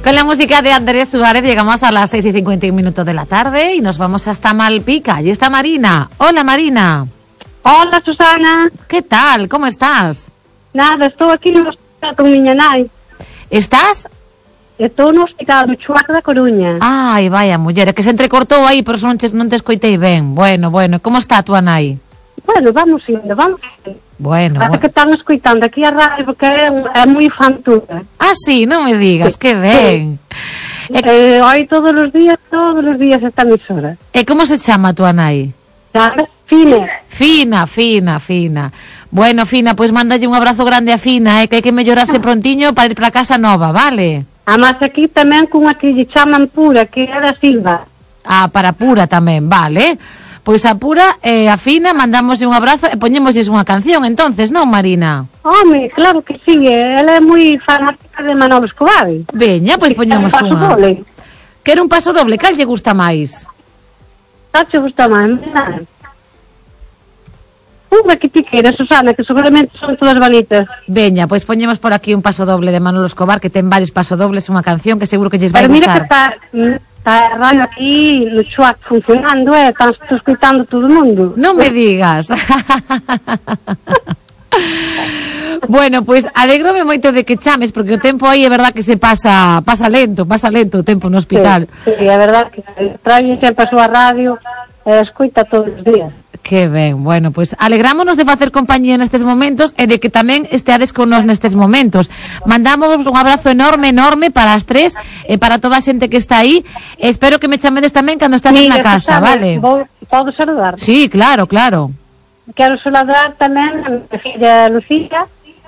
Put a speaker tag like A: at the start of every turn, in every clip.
A: Con la música de Andrés Suárez llegamos a las 6:51 de la tarde y nos vamos hasta Malpica. Allí está Marina. Hola, Marina.
B: Hola, Susana.
A: ¿Qué tal? ¿Cómo estás?
B: Nada, estou aquí no hospital con miña nai.
A: ¿Estás?
B: Estou no hospital do Chuac da Coruña.
A: Ai, vaya, muller, é que se entrecortou aí, por eso non te escoitei ben. Bueno, como está a tua nai?
B: Bueno, vamos indo.
A: Bueno.
B: Parece que están escoitando aquí a radio porque é moi fantuda.
A: Ah, sí, non me digas, que ben.
B: Hoy todos os días esta emisora.
A: E como se chama a tua nai?
B: Fina.
A: Fina. Bueno, Fina, pois mándalle un abrazo grande a Fina, que hai que mellorarse prontiño para ir para casa nova, vale?
B: Además aquí tamén cunha que lle chaman Pura, que é da Silva.
A: Ah, para Pura tamén, vale. Pois a Pura e a Fina mandamoslle un abrazo e poñémoslle unha canción, entonces, non, Marina?
B: Home, claro que sí, ela é moi fanática de Manolo Escobar.
A: Veña, pois poñemos
B: unha. Paso doble.
A: Quero un paso doble, cal lle gusta máis?
B: Cal lle gusta máis? Unha que ti queira, Susana, que seguramente son todas bonitas.
A: Veña, pois poñemos por aquí un paso doble de Manolo Escobar, que ten varios pasodobles, unha canción que seguro que lles vai
B: gustar.
A: Pero
B: mira que está a radio aquí no Chuac funcionando, están escoitando todo o mundo.
A: Non me digas. Bueno, pois alégrome moito de que chames, porque o tempo aí é verdad que se pasa lento o tempo no hospital.
B: Sí, é verdad que trae sempre a súa radio e escoita todos os días.
A: Que ben, bueno, pois alegrámonos de facer compañía nestes momentos e de que tamén esteades con nos nestes momentos. Mandamos un abrazo enorme para as tres e para toda a xente que está aí. Espero que me chamedes tamén cando estades na casa, vale?
B: Podo saludar?
A: Sí, claro.
B: Quero saludar tamén a minha filla Lucía,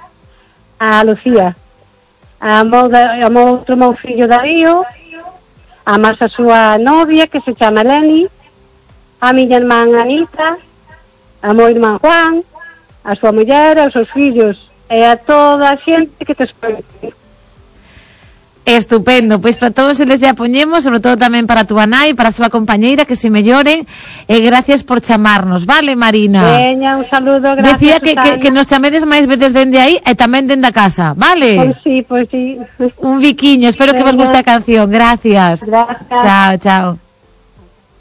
B: a meu outro meu fillo Darío, a máis a súa novia que se chama Leni, a miña irmán Anita, a meu irmán Juan, a súa muller, os seus fillos e a toda a xente que te escoite.
A: Estupendo, pois para todos eles ya poñemos, sobre todo tamén para a túa nai, para a súa compañeira, que se melloren, e gracias por chamarnos, vale, Marina?
B: Veña, un saludo, gracias,
A: decía
B: Susana.
A: que nos chamedes máis veces dende aí e tamén dende a casa, vale?
B: Pois sí.
A: Un biquiño, espero que vos guste a canción, gracias.
B: Gracias.
A: Chao.